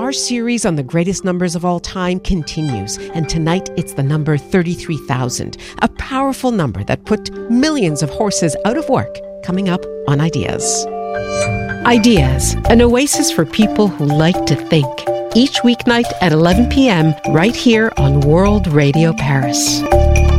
Our series on the greatest numbers of all time continues, and tonight it's the number 33,000, a powerful number that put millions of horses out of work, coming up on Ideas. Ideas, an oasis for people who like to think. Each weeknight at 11 p.m. right here on World Radio Paris.